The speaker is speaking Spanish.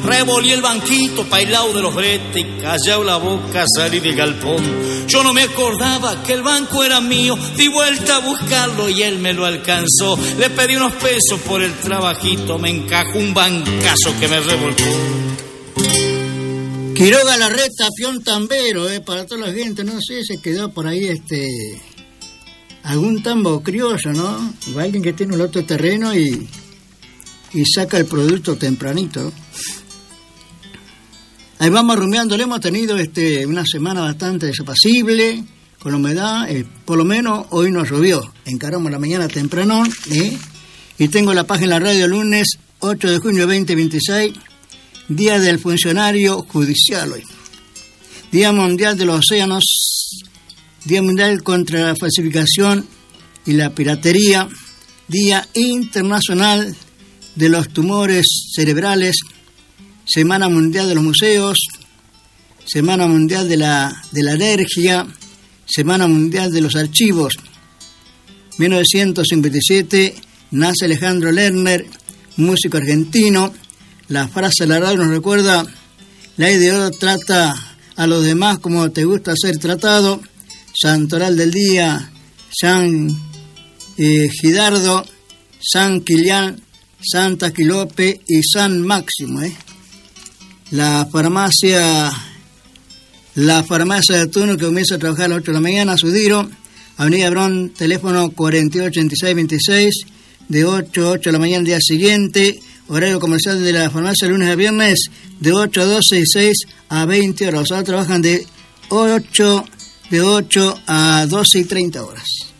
revolí el banquito pailao de los bretes, callao la boca, salí del galpón. Yo no me acordaba que el banco era mío, di vuelta a buscarlo y él me lo alcanzó. Le pedí unos pesos por el trabajito, me encajó un bancazo que me revolcó. Quiroga Larreta, peón tambero, para toda la gente, no sé, se quedó por ahí algún tambo criollo, ¿no? O alguien que tiene un otro terreno y saca el producto tempranito. Ahí vamos rumiando, le hemos tenido una semana bastante desapacible, con humedad, por lo menos hoy no llovió, encaramos la mañana temprano, y tengo la página de la radio lunes 8 de junio 2026, Día del Funcionario Judicial hoy. Día Mundial de los Océanos, Día Mundial contra la Falsificación y la Piratería, Día Internacional de los Tumores Cerebrales, Semana Mundial de los Museos, Semana Mundial de la Alergia, Semana Mundial de los Archivos. 1957 nace Alejandro Lerner, músico argentino. La frase de la radio nos recuerda: la ley de oro trata a los demás como te gusta ser tratado. Santoral del día: San Gidardo, San Kilian, Santa Quilope y San Máximo. La farmacia de turno que comienza a trabajar a las 8 de la mañana, Sudiro, Avenida Brón, teléfono 488626, de 8 a 8 de la mañana el día siguiente. Horario comercial de la farmacia lunes a viernes de 8 a 12 y 6 a 20 horas. O sea, trabajan de 8 a 12 y 30 horas.